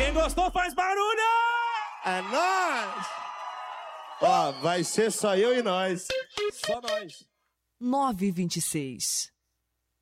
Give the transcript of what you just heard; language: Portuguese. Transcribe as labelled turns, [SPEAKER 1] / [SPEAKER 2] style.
[SPEAKER 1] Quem gostou faz barulho!
[SPEAKER 2] É nóis! Ó, vai ser só eu e nós.
[SPEAKER 1] Só nós.
[SPEAKER 3] 9h26.